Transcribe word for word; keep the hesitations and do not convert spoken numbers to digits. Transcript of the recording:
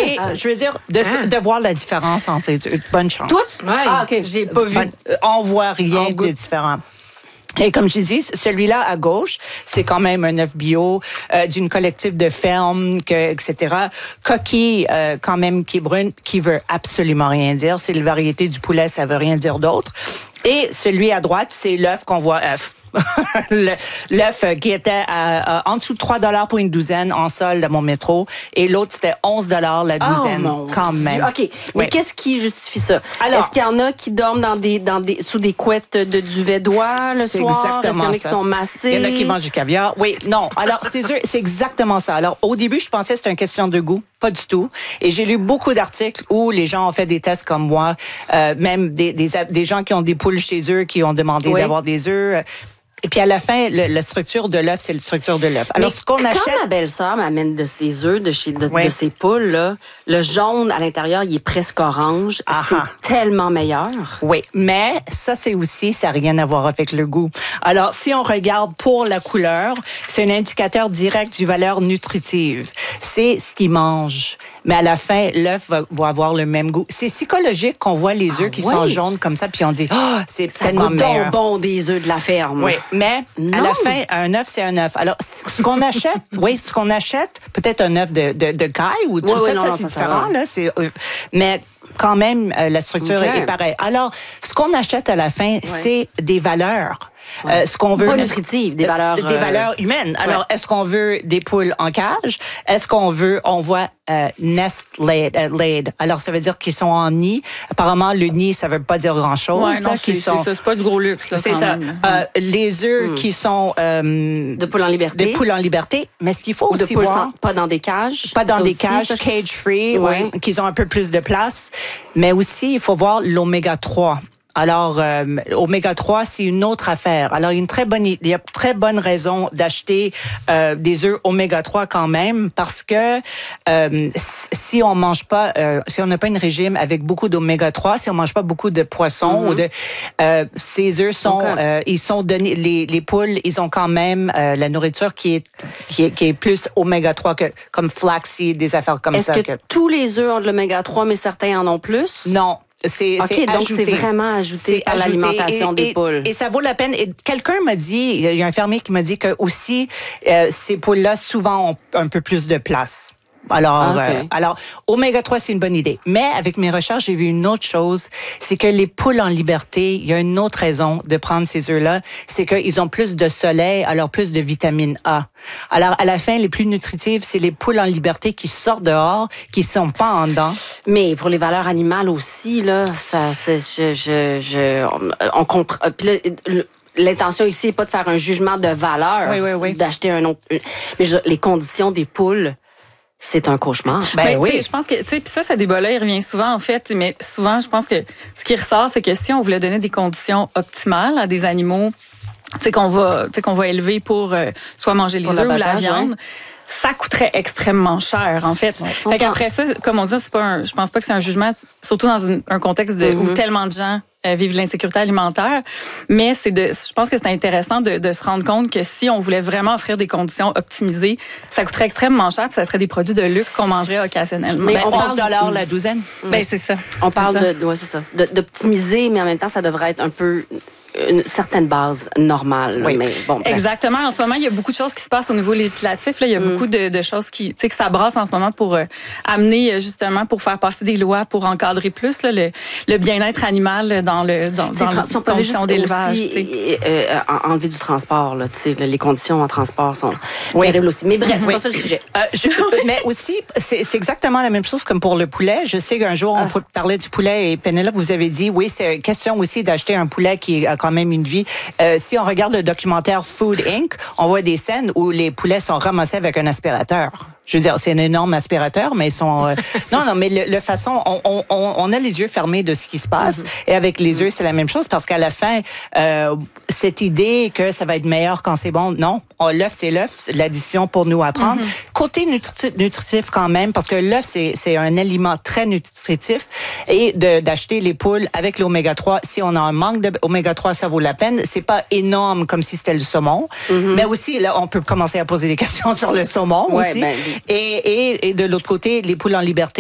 Et Ah. je veux dire, de, Ah. de voir la différence entre les deux. Bonne chance. Toi, Ouais, ah, OK. j'ai pas vu. Bonne- on voit rien On de goûte. différent. Et comme je dis, celui-là à gauche, c'est quand même un œuf bio euh, d'une collective de ferme, que, et cetera. Coquille, euh, quand même, qui est brune, qui veut absolument rien dire. C'est la variété du poulet, ça veut rien dire d'autre. Et celui à droite, c'est l'œuf qu'on voit œuf. Le- L'œuf euh, qui était à, à, en dessous de trois dollars pour une douzaine en solde à mon métro. Et l'autre, c'était onze dollars la douzaine, Oh, mon quand Dieu. même. OK. Mais Oui. qu'est-ce qui justifie ça? Alors- Est-ce qu'il y en a qui dorment dans des, dans des, sous des couettes de duvet d'oie le C'est soir? Est-ce qu'il y exactement en a qui ça. sont massés? Il y en a qui mangent du caviar. Oui, non. Alors, c'est sûr, c'est exactement ça. Alors, au début, je pensais que c'était une question de goût. Pas du tout. Et j'ai lu beaucoup d'articles où les gens ont fait des tests comme moi, euh, même des, des, des gens qui ont des poules chez eux, qui ont demandé Oui. d'avoir des œufs. Et puis, à la fin, le- la structure de l'œuf, c'est la structure de l'œuf. Alors, Mais ce qu'on quand achète... ma belle-sœur m'amène de ses œufs, de, chez, de, Oui. de ses poules, là, le jaune à l'intérieur, il est presque orange. Ah c'est ah. tellement meilleur. Oui, mais ça, c'est aussi, ça n'a rien à voir avec le goût. Alors, si on regarde pour la couleur, c'est un indicateur direct du valeur nutritive. C'est ce qu'ils mangent. Mais à la fin, l'œuf va, va avoir le même goût. C'est psychologique qu'on voit les œufs Ah, qui oui. sont jaunes comme ça, puis on dit, oh, c'est Ça tellement goûte donc meilleur. bon des œufs de la ferme. Oui, mais à Non. la fin, un œuf, c'est un œuf. Alors, ce qu'on achète, oui, ce qu'on achète, peut-être un œuf de, de, de caille ou tout Oui, oui, ça, non, ça non, c'est ça, ça différent, va. là. C'est, euh, mais quand même, euh, la structure OK. est pareille. Alors, ce qu'on achète à la fin, c'est des valeurs. Euh, ce qu'on veut Pas nutritives, des valeurs, des euh, valeurs humaines. Alors, est-ce qu'on veut des poules en cage? Est-ce qu'on veut, on voit euh, nest laid, euh, laid. Alors, ça veut dire qu'ils sont en nid. Apparemment, le nid, ça veut pas dire grand-chose. Ouais, là, non, c'est qu'ils sont- c'est ça. C'est pas du gros luxe, là, c'est quand ça. même. Euh, les œufs qui sont euh, De poules en liberté. de poules en liberté, mais ce qu'il faut Ou de aussi poules voir, sans- pas dans des cages. pas dans Ça des aussi, cages, ça, je- cage-free, Ouais. oui, qu'ils ont un peu plus de place. Mais aussi, il faut voir l'oméga trois. Alors, euh, oméga trois, c'est une autre affaire. Alors, il y a une très bonne, il y a très bonne raison d'acheter euh, des œufs oméga trois quand même, parce que euh, si on mange pas, euh, si on n'a pas une régime avec beaucoup d'oméga trois, si on mange pas beaucoup de poissons Mm-hmm. ou de, euh, ces œufs sont, Ok. euh, ils sont donnés, les, les poules, ils ont quand même euh, la nourriture qui est, qui est, qui est plus oméga trois que comme flaxseed, des affaires comme Est-ce ça. que tous les œufs ont de l'oméga trois, mais certains en ont plus? Non. C'est, OK, c'est donc c'est ajouté. vraiment ajouté C'est par ajouté. l'alimentation Et- des et- poules. Et ça vaut la peine. Et quelqu'un m'a dit, il y a un fermier qui m'a dit que aussi euh, ces poules-là souvent ont un peu plus de place. Alors, Ah, OK. euh, alors, oméga trois, c'est une bonne idée. Mais avec mes recherches, j'ai vu une autre chose, c'est que les poules en liberté, il y a une autre raison de prendre ces œufs-là, c'est qu'ils ont plus de soleil, alors plus de vitamine A. Alors, à la fin, les plus nutritives, c'est les poules en liberté qui sortent dehors, qui sont pas en dedans. Mais pour les valeurs animales aussi, là, ça, c'est, je, je, je, on, on comprend. Puis là, le- l'intention ici n'est pas de faire un jugement de valeur, Oui, oui, oui. c'est d'acheter un autre. Mais je- les conditions des poules, c'est un cauchemar. Ben Ben, oui. tu sais, je pense que, tu sais, puis ça, ce débat-là, il revient souvent, en fait, mais souvent, je pense que ce qui ressort, c'est que si on voulait donner des conditions optimales à des animaux, tu sais, qu'on va, tu sais, qu'on va élever pour euh, soit manger les Pour œufs ou la l'abattage, viande, ouais. ça coûterait extrêmement cher, en fait. Fait comprends. qu'après ça, comme on dit, c'est pas un, je pense pas que c'est un jugement, surtout dans une- un contexte de, où tellement de gens euh, vivent l'insécurité alimentaire. Mais c'est de, je pense que c'est intéressant de, de se rendre compte que si on voulait vraiment offrir des conditions optimisées, ça coûterait extrêmement cher, puis ça serait des produits de luxe qu'on mangerait occasionnellement. Mais Ben, on onze parle- dollars la douzaine. Ben, c'est ça. On C'est parle ça. de, ouais, c'est ça, de- d'optimiser, mais en même temps, ça devrait être un peu une certaine base normale. là. Oui. Mais bon, bref. Exactement. En ce moment, il y a beaucoup de choses qui se passent au niveau législatif. Là. Il y a Mm. beaucoup de, de choses qui, tu sais, que ça brasse en ce moment pour euh, amener, euh, justement, pour faire passer des lois pour encadrer plus là, le, le bien-être animal dans le dans, Tu sais, dans tra- les si on pouvait juste conditions d'élevage. aussi, tu sais. euh, euh, en- enlever du transport, là, tu sais, là, les conditions en transport sont Oui. terribles aussi. Mais bref, c'est Oui. pas ça le sujet. Euh, je- mais aussi, c'est c'est exactement la même chose comme pour le poulet. Je sais qu'un jour, on peut parler du poulet et Pénélope, vous avez dit, oui, c'est une question aussi d'acheter un poulet qui a quand même une vie. Euh, si on regarde le documentaire Food Incorporated, on voit des scènes où les poulets sont ramassés avec un aspirateur. Je veux dire, c'est un énorme aspirateur, mais ils sont... euh, non, non, mais le, le façon... On, on, on on a les yeux fermés de ce qui se passe. Et avec les œufs, c'est la même chose parce qu'à la fin, euh, cette idée que ça va être meilleur quand c'est bon, non. On- L'œuf, c'est l'œuf. C'est l'addition pour nous apprendre. Côté nutri- nutritif quand même, parce que l'œuf, c'est c'est un aliment très nutritif. Et de- d'acheter les poules avec l'oméga trois, si on a un manque d'oméga trois, ça vaut la peine. C'est pas énorme comme si c'était le saumon. Mais aussi, là, on peut commencer à poser des questions sur le saumon Ouais, aussi. ben, Et, et, et de l'autre côté, les poules en liberté,